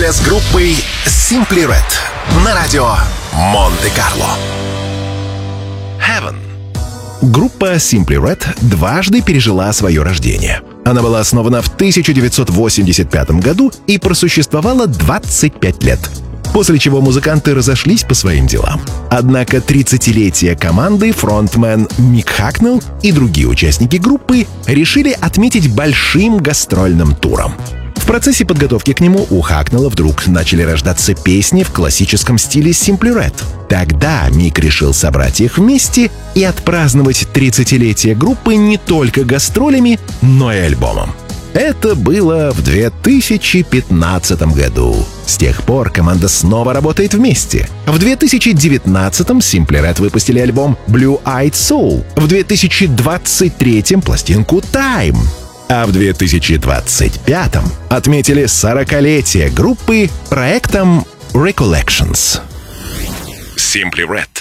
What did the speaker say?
неделя с группой Simply Red на радио Монте-Карло. Heaven. Группа Simply Red дважды пережила свое рождение. Она была основана в 1985 году и просуществовала 25 лет. После чего музыканты разошлись по своим делам. Однако 30-летие команды фронтмен Мик Хакнелл и другие участники группы решили отметить большим гастрольным туром. В процессе подготовки к нему у Хакнелла вдруг начали рождаться песни в классическом стиле Simply Red. Тогда Мик решил собрать их вместе и отпраздновать 30-летие группы не только гастролями, но и альбомом. Это было в 2015 году. С тех пор команда снова работает вместе. В 2019-м Simply Red выпустили альбом Blue Eyed Soul, в 2023-м пластинку Time, а в 2025-м отметили 40-летие группы проектом Recollections. Simply Red.